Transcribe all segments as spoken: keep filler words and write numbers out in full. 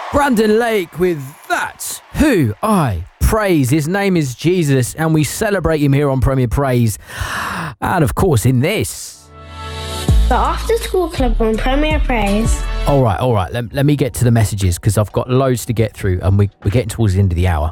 Brandon Lake with That's Who I Praise. His name is Jesus, and we celebrate him here on Premier Praise. And of course, in this, the After School Club on Premier Praise. All right, all right. Let, let me get to the messages because I've got loads to get through, and we, we're getting towards the end of the hour.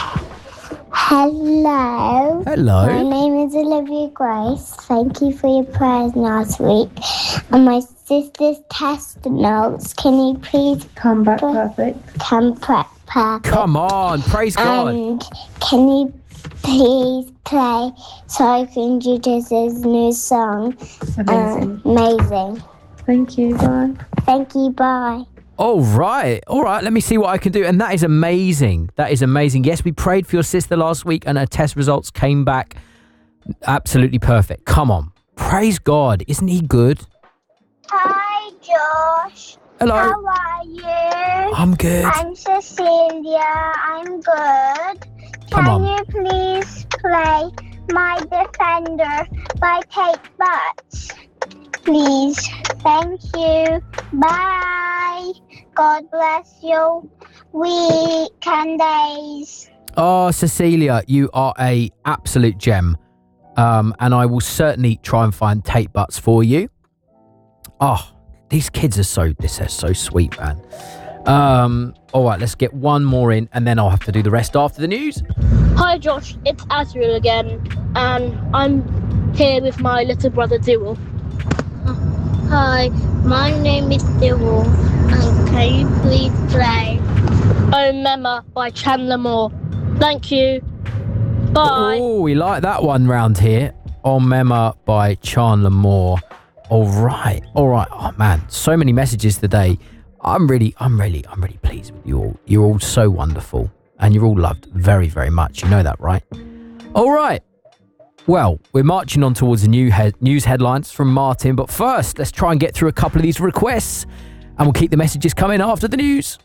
Hello. Hello. My name is Olivia Grace. Thank you for your prayers last week. And my sister's test notes. Can you please come back perfect? Come back perfect. Come on, praise God. And can you please play Cycling Judas' new song? Amazing. Uh, amazing. Thank you. Bye. Thank you. Bye. All right, all right. Let me see what I can do. And that is amazing. That is amazing. Yes, we prayed for your sister last week and her test results came back absolutely perfect. Come on. Praise God. Isn't he good? Hi, Josh. Hello. How are you? I'm good. I'm Cecilia. I'm good. Come Can on. you please play My Defender by Kate Butts? Please. Thank you. Bye. God bless you. Week and days. Oh, Cecilia, you are a absolute gem. Um, and I will certainly try and find Tate Butts for you. Oh, these kids are so, this is so sweet, man. Um, all right, let's get one more in and then I'll have to do the rest after the news. Hi Josh, it's Azriel again, and I'm here with my little brother Dewell. Hi, my name is Dewell. And can you please play Oh Mema by Chandler Moore. Thank you. Bye. Oh, we like that one round here. Oh Mema by Chandler Moore. All right, all right. Oh man, so many messages today. I'm really, I'm really, I'm really pleased with you all. You're all so wonderful, and you're all loved very, very much. You know that, right? All right. Well, we're marching on towards the new he- news headlines from Martin, but first, let's try and get through a couple of these requests, and we'll keep the messages coming after the news.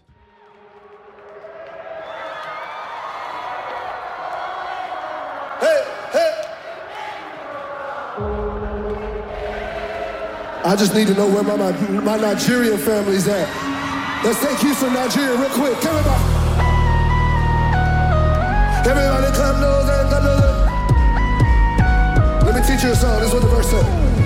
Hey, hey. I just need to know where my, my, my Nigerian family's at. Let's take Houston, Nigeria real quick. Everybody. Everybody clap those and clap those. Let me teach you a song. This is what the verse says.